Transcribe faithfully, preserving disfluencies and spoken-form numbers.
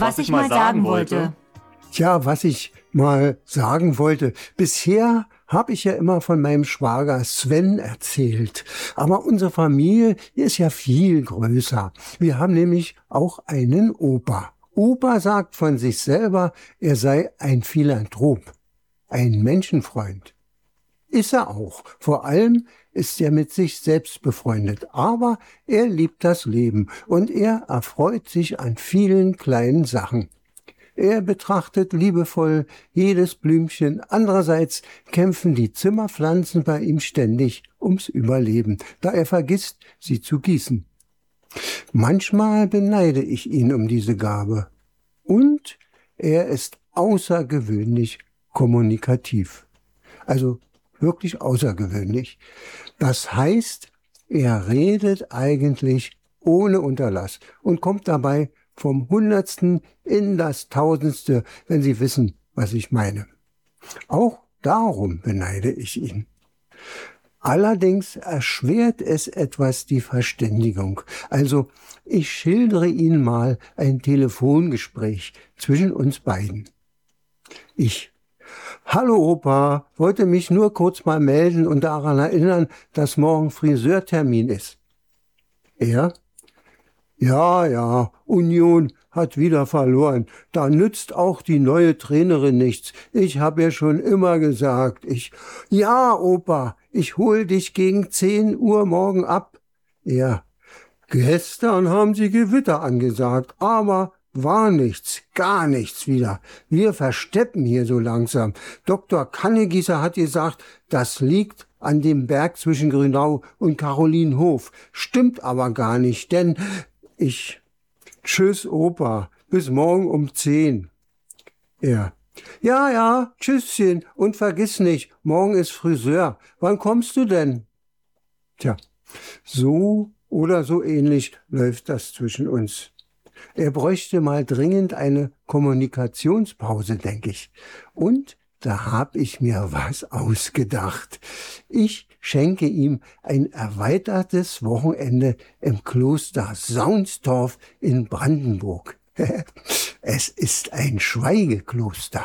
was ich mal sagen wollte. Tja, was ich mal sagen wollte. Bisher habe ich ja immer von meinem Schwager Sven erzählt. Aber unsere Familie ist ja viel größer. Wir haben nämlich auch einen Opa. Opa sagt von sich selber, er sei ein Philanthrop, ein Menschenfreund. Ist er auch. Vor allem ist er mit sich selbst befreundet. Aber er liebt das Leben und er erfreut sich an vielen kleinen Sachen. Er betrachtet liebevoll jedes Blümchen. Andererseits kämpfen die Zimmerpflanzen bei ihm ständig ums Überleben, da er vergisst, sie zu gießen. Manchmal beneide ich ihn um diese Gabe. Und er ist außergewöhnlich kommunikativ. Also wirklich außergewöhnlich. Das heißt, er redet eigentlich ohne Unterlass und kommt dabei vom Hundertsten in das Tausendste, wenn Sie wissen, was ich meine. Auch darum beneide ich ihn. Allerdings erschwert es etwas die Verständigung. Also ich schildere Ihnen mal ein Telefongespräch zwischen uns beiden. Ich: Hallo Opa, wollte mich nur kurz mal melden und daran erinnern, dass morgen Friseurtermin ist. Er: Ja, ja, Union hat wieder verloren. Da nützt auch die neue Trainerin nichts. Ich habe ja schon immer gesagt, ich... Ja, Opa, ich hol dich gegen zehn Uhr morgen ab. Er: Gestern haben sie Gewitter angesagt, aber war nichts, gar nichts wieder. Wir versteppen hier so langsam. Doktor Kannegießer hat gesagt, das liegt an dem Berg zwischen Grünau und Karolinenhof. Stimmt aber gar nicht, denn... Ich: Tschüss, Opa, bis morgen um zehn. Er: Ja, ja, tschüsschen und vergiss nicht, morgen ist Friseur. Wann kommst du denn? Tja, so oder so ähnlich läuft das zwischen uns. Er bräuchte mal dringend eine Kommunikationspause, denke ich. Und da hab ich mir was ausgedacht. Ich schenke ihm ein erweitertes Wochenende im Kloster Saunstorf in Brandenburg. Es ist ein Schweigekloster.